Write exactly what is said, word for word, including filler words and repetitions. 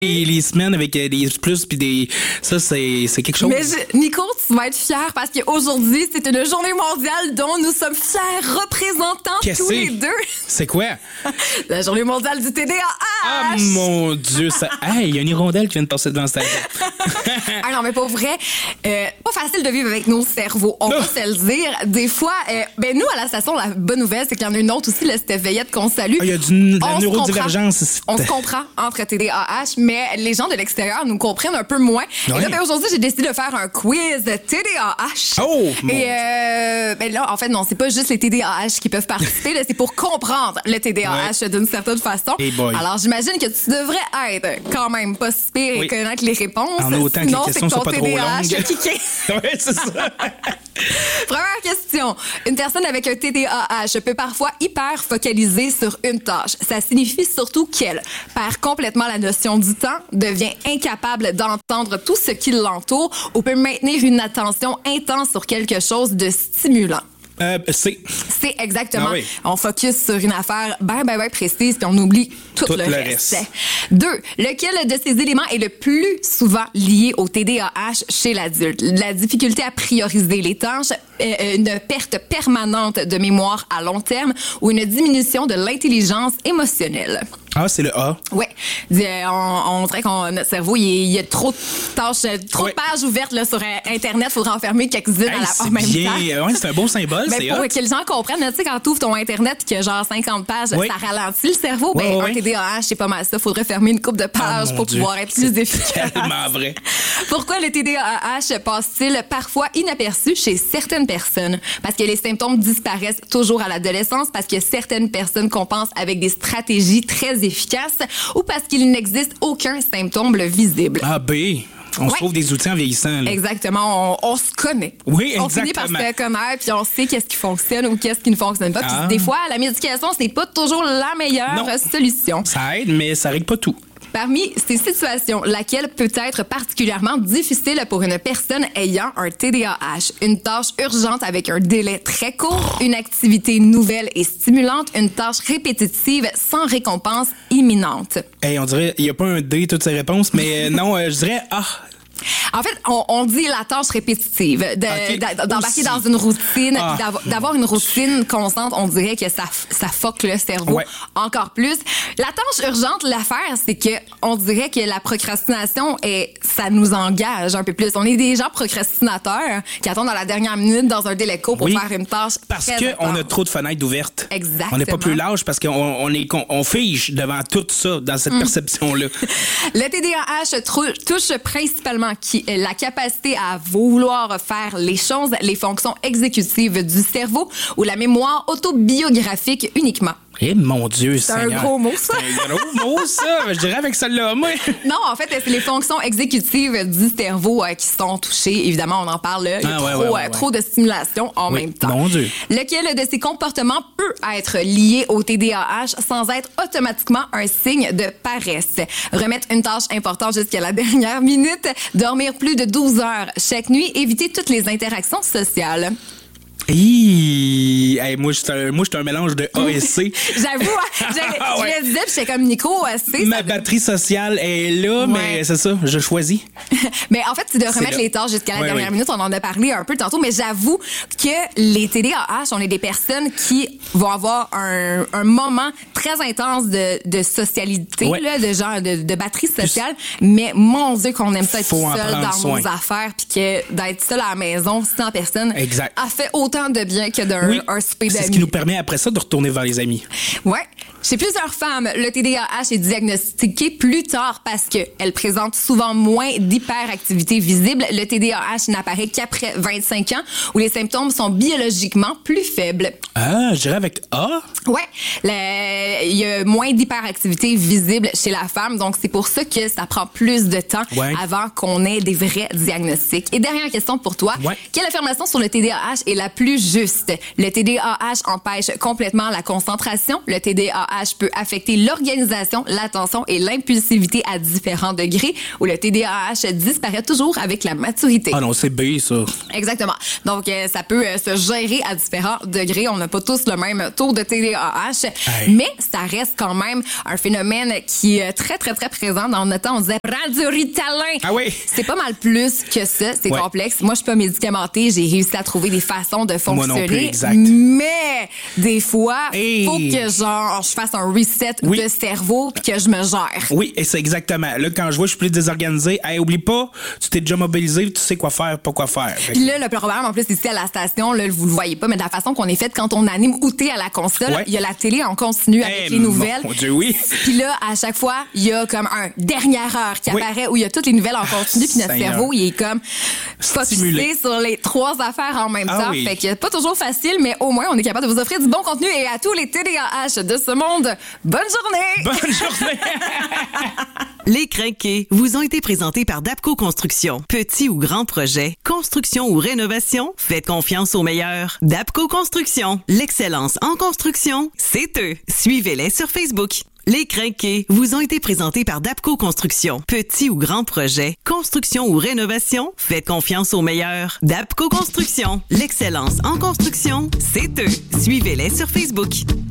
Les, les semaines avec euh, des plus puis des ça c'est c'est quelque chose. Mais je, Nico, tu vas être fier parce qu'aujourd'hui c'est une journée mondiale dont nous sommes fiers représentants Qu'est-ce tous c'est? les deux. C'est quoi? La journée mondiale du T D A H. Ah mon Dieu, ça. Hey, il y a une hirondelle qui vient de passer devant cette Ah non, mais pour vrai, euh, pas facile de vivre avec nos cerveaux. On va se le dire. Des fois, euh, ben nous à la station, la bonne nouvelle c'est qu'il y en a une autre aussi, là, c'était Veillette qu'on salue. Ah, il y a du, de la On se neurodivergence comprend. ici. On se comprend entre T D A H, mais les gens de l'extérieur nous comprennent un peu moins. Ouais. Et là, ben, aujourd'hui, j'ai décidé de faire un quiz de T D A H. Oh, mon Et euh, ben là, en fait, non, c'est pas juste les T D A H qui peuvent participer, là, c'est pour comprendre le T D A H Ouais. d'une certaine façon. Hey boy. Alors, j'imagine que tu devrais être quand même pas si pire Oui. et connaître les réponses. En autant que Sinon, les c'est questions que ton soient pas trop T D A H longues. a kické. Ouais, c'est ça. Première question. Une personne avec un T D A H peut parfois hyper focaliser sur une tâche. Ça signifie surtout qu'elle perd complètement la notion du temps, devient incapable d'entendre tout ce qui l'entoure ou peut maintenir une attention intense sur quelque chose de stimulant. Euh, c'est C'est exactement. Ah oui. On focus sur une affaire bien, bien, bien précise puis on oublie tout, Tout le, le reste. reste. Deux, lequel de ces éléments est le plus souvent lié au T D A H chez l'adulte? La difficulté à prioriser les tâches, euh, une perte permanente de mémoire à long terme ou une diminution de l'intelligence émotionnelle? Ah, c'est le A. Oui. On, on dirait que notre cerveau, il, il y a trop de tâches, trop Ouais. de pages ouvertes là, sur Internet. Il faudrait en fermer quelques-unes Hey, à la, c'est en même bien. temps. Ouais, c'est un beau symbole, Ben, c'est pour hot. que les gens comprennent, tu sais, quand tu ouvres ton Internet et qu'il y a genre cinquante pages, Oui. ça ralentit le cerveau. Ouais, Ben, ouais, un ouais. T D A H, c'est pas mal ça. Faudrait fermer une couple de pages Ah, mon pour Dieu. pouvoir être plus efficace. Tellement vrai. Pourquoi le T D A H passe-t-il parfois inaperçu chez certaines personnes? Parce que les symptômes disparaissent toujours à l'adolescence, parce que certaines personnes compensent avec des stratégies très efficaces ou parce qu'il n'existe aucun symptôme visible. Ah, B. On Ouais. se trouve des outils en vieillissant. Là. Exactement, on, on se connaît. Oui, On finit par exactement. se connaître, puis on sait qu'est-ce qui fonctionne ou qu'est-ce qui ne fonctionne pas. Puis Ah. des fois, la médication, c'est pas toujours la meilleure Non. solution. Ça aide, mais ça règle pas tout. Parmi ces situations, laquelle peut être particulièrement difficile pour une personne ayant un T D A H? Une tâche urgente avec un délai très court, une activité nouvelle et stimulante, une tâche répétitive sans récompense imminente. Hey, on dirait, il n'y a pas un D, toutes ces réponses, mais euh, non, euh, je dirais A. En fait, on, on dit la tâche répétitive, de- Ok, d'a- d'embarquer aussi. dans une routine, Ah. puis d'avoir- d'avoir une routine constante, on dirait que ça, f- ça fuck le cerveau Ouais. encore plus. La tâche urgente, l'affaire, c'est que on dirait que la procrastination, est, ça nous engage un peu plus. On est des gens procrastinateurs qui attendent à la dernière minute dans un délai court pour Oui, faire une tâche Parce très qu'on a intense. trop de fenêtres ouvertes. Exactement. On n'est pas plus lâche parce qu'on on est, on, on fige devant tout ça, dans cette perception-là. Le T D A H trou- touche principalement qui est la capacité à vouloir faire les choses, les fonctions exécutives du cerveau ou la mémoire autobiographique uniquement. Eh mon Dieu, C'est un Seigneur. gros mot, ça. C'est un gros mot, ça. Je dirais avec celle-là, moi. Non, en fait, c'est les fonctions exécutives du cerveau euh, qui sont touchées. Évidemment, on en parle là. Il y a Ah, ouais, trop, ouais, ouais, euh, ouais. trop de stimulation en Oui, même temps. mon Dieu. Lequel de ces comportements peut être lié au T D A H sans être automatiquement un signe de paresse? Remettre une tâche importante jusqu'à la dernière minute, dormir plus de douze heures chaque nuit, éviter toutes les interactions sociales. Hi! Hey, moi, je suis un, moi, je suis un mélange de A et C. J'avoue, hein, je, Ah je ouais. le disais, puis j'étais comme Nico, euh, c'est Ma ça. batterie sociale est là, Ouais. mais c'est ça, je choisis. Mais en fait, c'est de remettre là. les tâches jusqu'à la Ouais, dernière ouais. minute. On en a parlé un peu tantôt, mais j'avoue que les T D A H, on est des personnes qui vont avoir un, un moment très intense de, de socialité, Ouais. là, de genre de, de batterie sociale. Mais mon Dieu, qu'on aime ça être Faut en seul prendre dans soin. nos affaires, puis que d'être seul à la maison, sans personne, Exact. a fait autant de bien que d'un Oui, un souper c'est ce d'amis. qui nous permet après ça de retourner vers les amis. Ouais. Chez plusieurs femmes, le T D A H est diagnostiqué plus tard parce qu'elles présentent souvent moins d'hyperactivité visible. Le T D A H n'apparaît qu'après vingt-cinq ans où les symptômes sont biologiquement plus faibles. Ah, je dirais avec A. Ouais, le- il y a moins d'hyperactivité visible chez la femme, donc c'est pour ça que ça prend plus de temps Ouais. avant qu'on ait des vrais diagnostics. Et dernière question pour toi, Ouais. quelle affirmation sur le T D A H est la plus juste? Le T D A H empêche complètement la concentration. Le T D A A H peut affecter l'organisation, l'attention et l'impulsivité à différents degrés, où le T D A A H disparaît toujours avec la maturité. Ah non, c'est B, ça. Exactement. Donc, euh, ça peut euh, se gérer à différents degrés. On n'a pas tous le même taux de T D A A H, hey. mais ça reste quand même un phénomène qui est très, très, très présent. Dans notre temps, on disait « prends du Ritalin ». Ah oui? C'est pas mal plus que ça. C'est ouais. complexe. Moi, je suis pas médicamentée. J'ai réussi à trouver des façons de fonctionner. Moi non plus, exact. Mais des fois, il hey. faut que genre, je fasse un reset oui. de cerveau puis que je me gère. Oui, et c'est exactement. Là, quand je vois que je suis plus désorganisé, hey, oublie pas, tu t'es déjà mobilisé, tu sais quoi faire, pas quoi faire. Puis là, le problème, en plus, ici à la station, là, vous le voyez pas, mais de la façon qu'on est fait quand on anime outé à la console, il ouais. y a la télé en continu avec hey, les nouvelles. Mon Dieu, oui. Puis là, à chaque fois, il y a comme un dernière heure qui oui. apparaît où il y a toutes les nouvelles en continu, puis notre Seigneur. cerveau, il est comme focusé sur les trois affaires en même ah, temps. Oui. Fait que pas toujours facile, mais au moins, on est capable de vous offrir du bon contenu. Et à tous les T D A H de ce monde, bonne journée! Bonne journée! Les Crinqués vous ont été présentés par Dapco Construction. Petit ou grand projet, construction ou rénovation, faites confiance aux meilleurs. Dapco Construction, l'excellence en construction, c'est eux. Suivez-les sur Facebook. Les Crinqués vous ont été présentés par Dapco Construction. Petit ou grand projet, construction ou rénovation, faites confiance aux meilleurs. Dapco Construction, l'excellence en construction, c'est eux. Suivez-les sur Facebook.